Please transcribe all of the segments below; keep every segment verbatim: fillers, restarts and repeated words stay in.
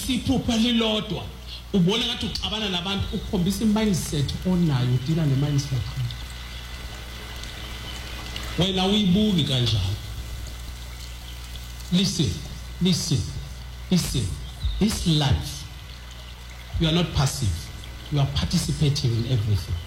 isiphupho lilodwa ubona ngathi uxabana nabantu ukukhombisa imindset onayo udila nemindset wena uyibuki kanjani. Listen, listen, listen. This life, you are not passive. You are participating in everything.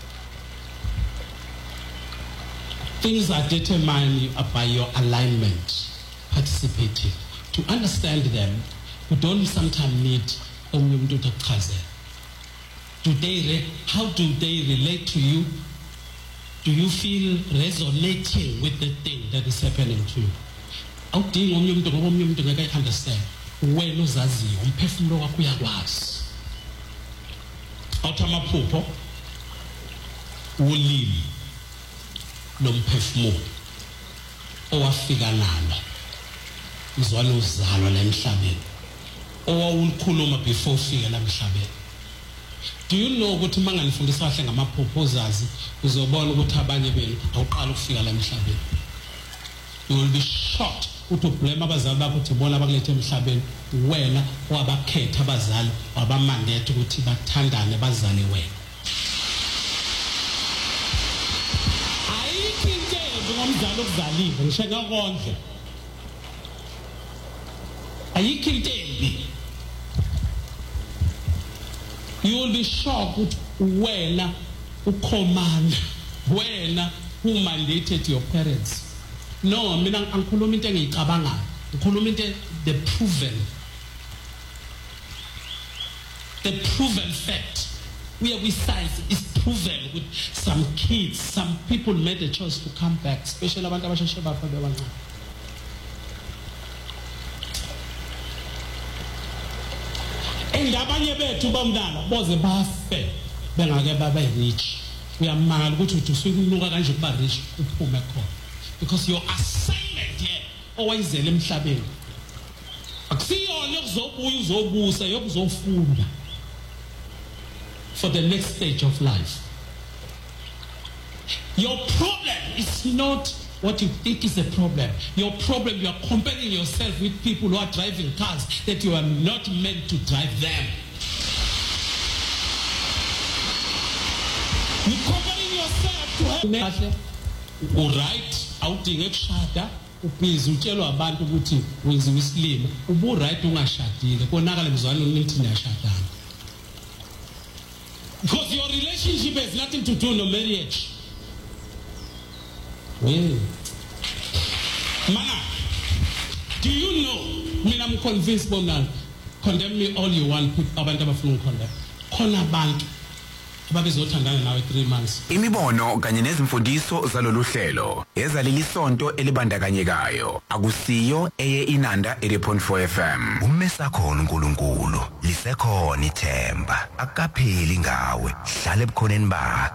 Things are determined by your alignment, participating. To understand them, you don't sometimes need umuntu okuchazela. Do they, how do they relate to you? Do you feel resonating with the thing that is happening to you? Awudingi omnye umuntu ngoba omnye umuntu ngeke understand. Wena uzaziyo umphefumulo wakho uyakwazi. Awuthi amaphupho ulimi lomphefumulo owafika nalo uzwana uzalwa la emhlabeni owawukhuluma before ufike la emhlabeni. Do you know ukuthi manganifundisa kahle ngamaphupho uzazi uzobona ukuthi abanye benu awuqala ukufika la emhlabeni. You will be shocked ukuthi ublame abazali bakho ukuthi bona bakulethe emhlabeni wena owabakhetha abazali wabamandate ukuthi bathandane bazale wena. Ayikho into ngomzali okuzalile ngishaka konke. Ayikho into embi. You will be shocked ukuthi wena ukhomanda wena who mandated your parents. No, mina angikhuluma into engiyicabangayo. Ngikhuluma into the proven the proven fact. Where we science is proven with some kids, some people made the choice to come back, especially abantu abasheshe bafa bebancane. Endabanye bethu bamdala boze bafe bengake babe rich. Uyamangala ukuthi uthi usukuluka kanje kuba rich uphume khona. Because your assignment here owayizela emhlabeni akusiyona yokuzobuya uzobusa yokuzofunda for the next stage of life. Your problem is not what you think is a problem. Your problem, you are comparing yourself with people who are driving cars that you are not meant to drive them. You're comparing yourself to have alright. Awudinge kushada ubhizi utshelwa abantu ukuthi wenziwe isilimo ubu right ungashadile konakala mzwana nithi niyashadana. Because your relationship has nothing to do no marriage. Well, mana, do you know mina I'm convinced bona condemn me all you want abantu abafuna ukukondemn khona abantu ababezothandana nawe three months. Imibono kanye nezimfundiso zalolu hlelo ezaleli sonto elibandakanyekayo akusiyo eye inanda eighty point four F M. Ummesakhona uNkulunkulu lisekhona ithemba akapheli ngawe hlale ebukhoneni bakhe.